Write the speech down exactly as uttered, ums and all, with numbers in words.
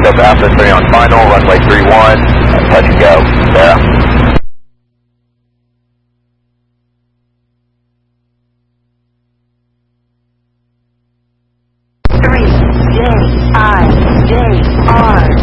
Delta Alpha three on final, runway three one, touch and go, Sarah. three J I J R